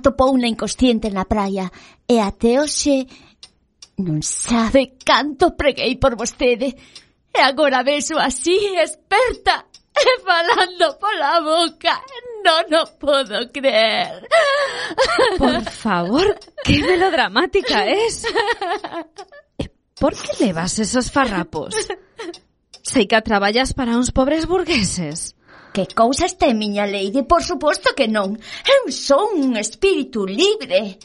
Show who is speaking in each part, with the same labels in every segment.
Speaker 1: atopouna inconsciente na praia e até hoxe non sabe canto preguei por vostede. E agora vexo así, experta, e falando pola boca. Non o podo creer.
Speaker 2: Por favor, que melodramática es. Por que levas esos farrapos? Sei que traballas para uns pobres burgueses.
Speaker 1: Que cousa este, miña lady? Por suposto que non. Eu son un espírito libre.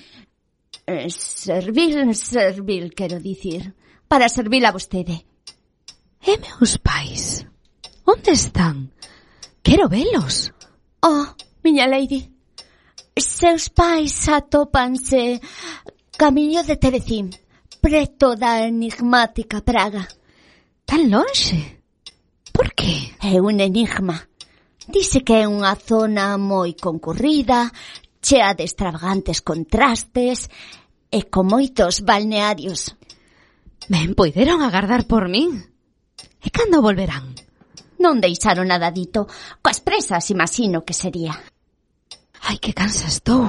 Speaker 1: Servil, quero dicir. Para servir a vostede.
Speaker 2: E meus pais? Onde están? Quero velos.
Speaker 1: Oh, miña lady. Seus pais atópanse camiño de Terecín, preto da enigmática Praga.
Speaker 2: Tan lonxe? Por que?
Speaker 1: É un enigma. Dice que é unha zona moi concurrida, chea de extravagantes contrastes e con moitos balnearios.
Speaker 2: Ben, poideron agardar por min. E cando volverán?
Speaker 1: Non deixaron nada dito. Coas presas, imagino que sería.
Speaker 2: Ai, que cansa estou.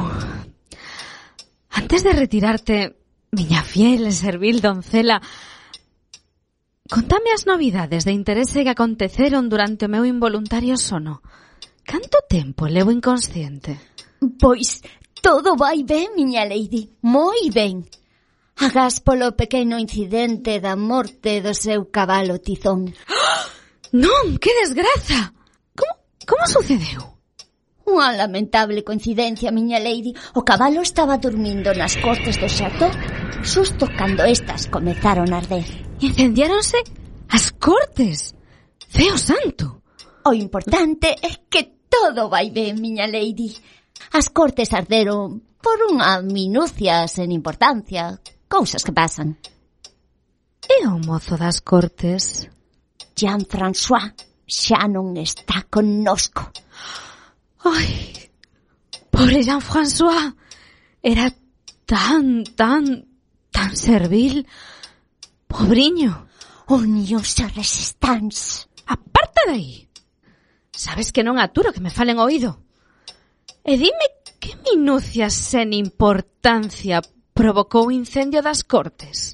Speaker 2: Antes de retirarte, miña fiel e servil doncela, contame as novidades de interese que aconteceron durante o meu involuntario sono. Canto tempo levo inconsciente?
Speaker 1: Pois todo vai ben, miña lady, moi ben. Agás polo pequeno incidente da morte do seu cabalo Tizón.
Speaker 2: Non, que desgraza! Como sucedeu?
Speaker 1: Unha lamentable coincidencia, miña lady. O cabalo estaba dormindo nas costas do xató xusto cando estas comezaron a arder.
Speaker 2: Incendiáronse as cortes. Ceo santo!
Speaker 1: O importante é que todo vai ben, miña lady. As cortes arderon por unha minucia sen importancia, cousas que pasan.
Speaker 2: E o mozo das cortes?
Speaker 1: Jean-François xa non está connosco.
Speaker 2: Ai, pobre Jean-François. Era tan servil. Pobriño.
Speaker 1: Unións a resistance.
Speaker 2: Aparta de aí. Sabes que non aturo que me falen oído. E dime que minucias sen importancia provocou o incendio das cortes.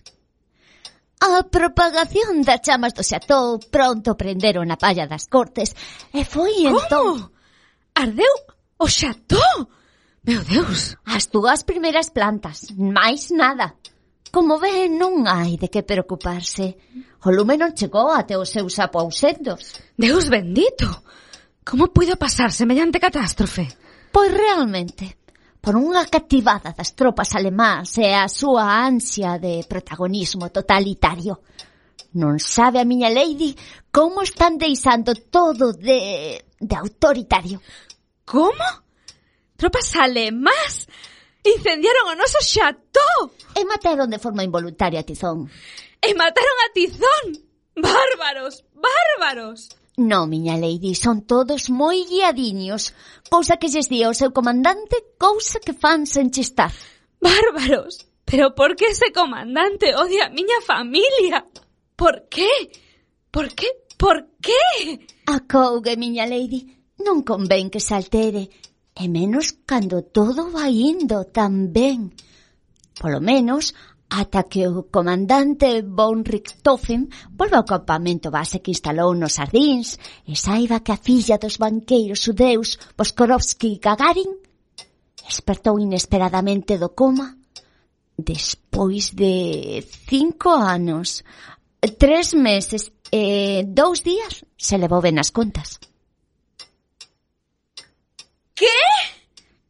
Speaker 1: A propagación das chamas do xató pronto prenderon a palla das cortes e foi entón...
Speaker 2: Como? Ardeu o xató? Meu Deus!
Speaker 1: As túas primeiras plantas, máis nada. Como ve, non hai de que preocuparse. O lume non chegou até os seus aposentos.
Speaker 2: Deus bendito! Como puido pasar semellante catástrofe?
Speaker 1: Pois realmente, por unha cativada das tropas alemás e a súa ansia de protagonismo totalitario. Non sabe a miña lady como están deixando todo de autoritario.
Speaker 2: Como? Tropas alemás incendiaron o noso xató!
Speaker 1: E mataron de forma involuntaria a Tizón.
Speaker 2: E mataron a Tizón! Bárbaros! Bárbaros!
Speaker 1: No, miña lady, son todos moi guiadiños. Cousa que lles di ao seu comandante, cousa que fan sen chistar.
Speaker 2: Bárbaros! Pero por que ese comandante odia a miña familia? Por qué? Por qué? Por qué?
Speaker 1: Acougue, miña lady, non convén que se altere, e menos cando todo vai indo tan ben. Polo menos, ata que o comandante von Richthofen volva ao campamento base que instalou nos Sardins e saiba que a filla dos banqueiros xudeus Poskorovsky e Gagarin despertou inesperadamente do coma despois de 5 anos, 3 meses e 2 días se levou ben as contas.